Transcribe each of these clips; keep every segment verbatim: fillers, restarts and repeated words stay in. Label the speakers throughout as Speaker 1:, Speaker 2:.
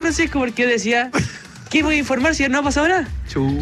Speaker 1: Francisco, porque decía, ¿qué voy a informar si no ha pasado nada?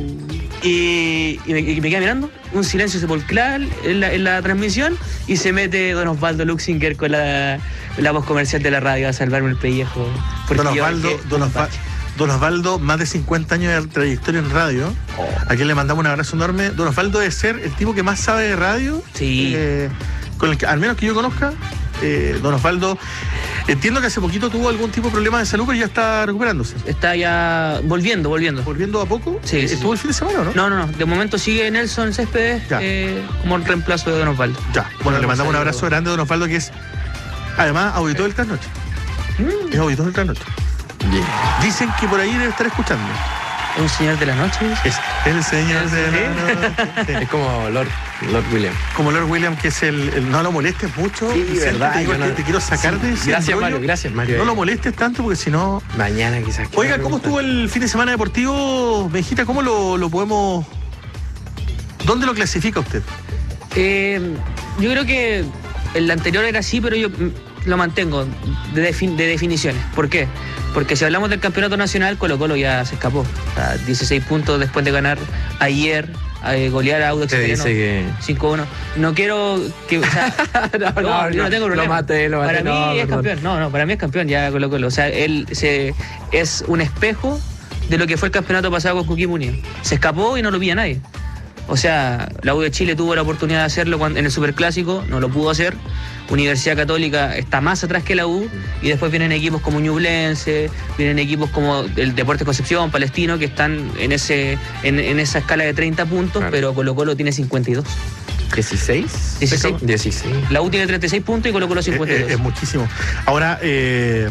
Speaker 1: Y, y, me, y me queda mirando, un silencio sepulcral en la, en la transmisión, y se mete don Osvaldo Luxinger con la, la voz comercial de la radio a salvarme el pellejo.
Speaker 2: Don Osvaldo, yo, don, Osvaldo don Osvaldo, más de cincuenta años de trayectoria en radio, oh. a quien le mandamos un abrazo enorme. Don Osvaldo debe ser el tipo que más sabe de radio,
Speaker 1: sí.
Speaker 2: eh, con el que, al menos que yo conozca. Eh, don Osvaldo, entiendo que hace poquito tuvo algún tipo de problema de salud, pero ya está recuperándose.
Speaker 1: Está ya volviendo, volviendo.
Speaker 2: ¿Volviendo a poco?
Speaker 1: Sí.
Speaker 2: ¿Estuvo
Speaker 1: sí.
Speaker 2: el fin de semana o no?
Speaker 1: No, no, no. De momento sigue Nelson Céspedes eh, como el reemplazo de don Osvaldo.
Speaker 2: Ya. Bueno, le mandamos un abrazo grande a don Osvaldo, que es además auditor del Trasnoche. Mm. Es auditor del Trasnoche. Yeah. Dicen que por ahí debe estar escuchando.
Speaker 1: ¿Un señor de la noche?
Speaker 2: Es el señor de la noche.
Speaker 3: Sí. Es como Lord, Lord William.
Speaker 2: Como Lord William, que es el, el no lo molestes mucho.
Speaker 3: Sí,
Speaker 2: Vicente,
Speaker 3: verdad.
Speaker 2: te, digo,
Speaker 3: no,
Speaker 2: te quiero sacar
Speaker 3: sí.
Speaker 2: de ese
Speaker 3: Gracias,
Speaker 2: rollo.
Speaker 3: Mario. Gracias, Mario.
Speaker 2: No lo molestes tanto, porque si no...
Speaker 3: Mañana quizás.
Speaker 2: Oiga, ¿cómo estuvo el fin de semana deportivo, Benjita? ¿Cómo lo, lo podemos... ¿Dónde lo clasifica usted?
Speaker 1: Eh, yo creo que el anterior era así, pero yo lo mantengo de, defin- de definiciones. ¿Por qué? Porque si hablamos del campeonato nacional, Colo Colo ya se escapó. O sea, dieciséis puntos después de ganar ayer, eh, golear a Audax
Speaker 3: Italiano que...
Speaker 1: cinco uno. No quiero que... O sea, no, no, no, yo no tengo problema.
Speaker 3: Lo maté, lo maté.
Speaker 1: Para
Speaker 3: no,
Speaker 1: mí es
Speaker 3: perdón.
Speaker 1: campeón. No, no, para mí es campeón ya Colo Colo. O sea, él se, es un espejo de lo que fue el campeonato pasado con Coquimbo Unido. Se escapó y no lo pilla nadie. O sea, la U de Chile tuvo la oportunidad de hacerlo cuando, en el Superclásico, no lo pudo hacer. Universidad Católica está más atrás que la U, y después vienen equipos como Ñublense, vienen equipos como el Deportes Concepción, Palestino, que están en ese en, en esa escala de treinta puntos, claro. Pero Colo Colo tiene cincuenta y dos.
Speaker 3: ¿dieciséis?
Speaker 1: dieciséis.
Speaker 3: dieciséis.
Speaker 1: La U tiene treinta y seis puntos y Colo Colo cincuenta y dos.
Speaker 2: Es, es, es muchísimo. Ahora, eh,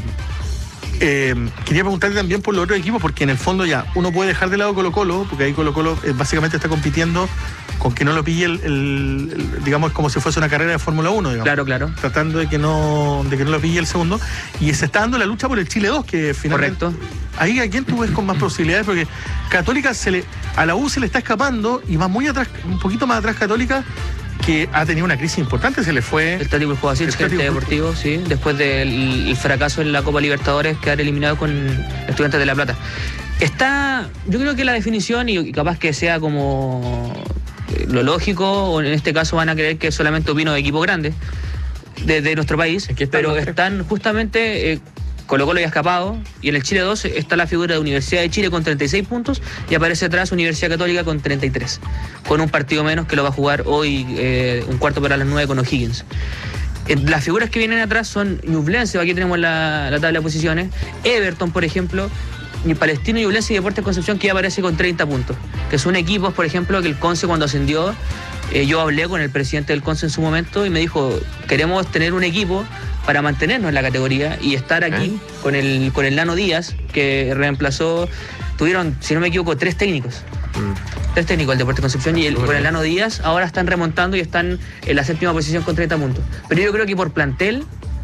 Speaker 2: eh, quería preguntarte también por los otros equipos, porque en el fondo ya uno puede dejar de lado Colo Colo, porque ahí Colo Colo eh, básicamente está compitiendo con que no lo pille el, el, el digamos, como si fuese una carrera de Fórmula uno, digamos.
Speaker 1: Claro, claro.
Speaker 2: Tratando de que no de que no lo pille el segundo. Y se está dando la lucha por el Chile dos, que finalmente...
Speaker 1: Correcto.
Speaker 2: Ahí, ¿a quién tú ves con más posibilidades? Porque Católica se le a la U se le está escapando, y va muy atrás, un poquito más atrás Católica, que ha tenido una crisis importante. Se le fue...
Speaker 1: El Tati Juacic, el Deportivo, sí. Después del el fracaso en la Copa Libertadores, quedar eliminado con Estudiantes de La Plata. Está... Yo creo que la definición, y capaz que sea como... lo lógico, o en este caso van a creer que solamente opino de equipos grandes de, de nuestro país, pero están justamente eh, Colo Colo ya escapado, y en el Chile dos está la figura de Universidad de Chile con treinta y seis puntos, y aparece atrás Universidad Católica con treinta y tres, con un partido menos que lo va a jugar hoy eh, un cuarto para las nueve con O'Higgins. Eh, las figuras que vienen atrás son Ñublense, aquí tenemos la, la tabla de posiciones, Everton, por ejemplo, y Palestino, Ñublense y Deportes Concepción, que ya aparece con treinta puntos, que son equipos, por ejemplo, que el Conce cuando ascendió, eh, yo hablé con el presidente del Conce en su momento y me dijo, queremos tener un equipo para mantenernos en la categoría y estar aquí ¿Eh? con el con el Nano Díaz, que reemplazó, tuvieron, si no me equivoco, tres técnicos. Mm. Tres técnicos, el Deportes Concepción y el, con el Nano Díaz, ahora están remontando y están en la séptima posición con treinta puntos. Pero yo creo que por plantel...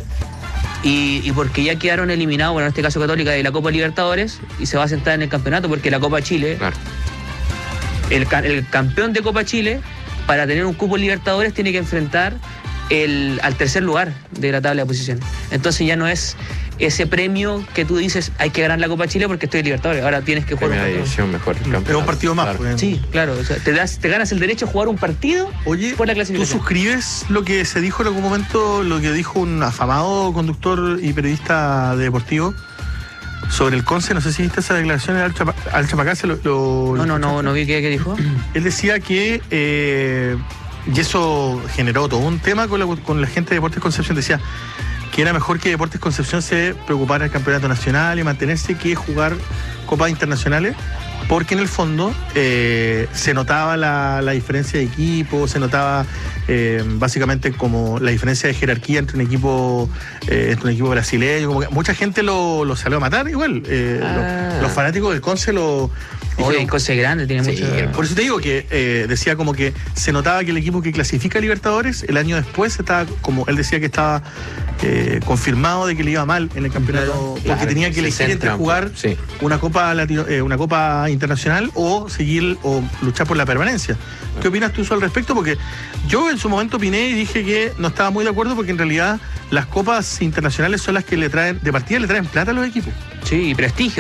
Speaker 1: Y, y porque ya quedaron eliminados, bueno, en este caso Católica, de la Copa Libertadores, y se va a sentar en el campeonato, porque la Copa Chile, claro. el, el campeón de Copa Chile, para tener un cupo en Libertadores, tiene que enfrentar el, al tercer lugar de la tabla de posiciones. Entonces ya no es ese premio que tú dices, hay que ganar la Copa Chile porque estoy en Libertadores, ahora tienes que jugar
Speaker 3: Primera
Speaker 1: un
Speaker 3: división mejor.
Speaker 2: Es un partido más.
Speaker 1: Claro. Sí, claro, o sea, te, das, te ganas el derecho a jugar un partido.
Speaker 2: Oye,
Speaker 1: por la clasificación.
Speaker 2: ¿tú suscribes lo que se dijo en algún momento, lo que dijo un afamado conductor y periodista deportivo sobre el Conce? No sé si viste esa declaración de Al Chapacase. Lo, lo,
Speaker 1: no, no, no, no vi qué, qué dijo.
Speaker 2: Él decía que, eh, y eso generó todo un tema con la, con la gente de Deportes Concepción, decía que era mejor que Deportes Concepción se preocupara del campeonato nacional y mantenerse que jugar copas internacionales, porque en el fondo eh, se notaba la, la diferencia de equipo, se notaba eh, básicamente como la diferencia de jerarquía entre un equipo eh, entre un equipo brasileño, como que mucha gente lo, lo salió a matar igual, eh, ah. los, los fanáticos del Conce lo...
Speaker 1: Oye, el Conce grande, tiene sí, mucho...
Speaker 2: Por eso te digo que eh, decía como que se notaba que el equipo que clasifica a Libertadores, el año después estaba, como él decía que estaba eh, confirmado de que le iba mal en el campeonato, claro, porque claro, tenía que elegir entre jugar sí. una copa latino, eh, una copa internacional o seguir o luchar por la permanencia. ¿Qué opinas tú al respecto? Porque yo en su momento opiné y dije que no estaba muy de acuerdo, porque en realidad las copas internacionales son las que le traen, de partida le traen plata a los equipos.
Speaker 1: Sí, y prestigio.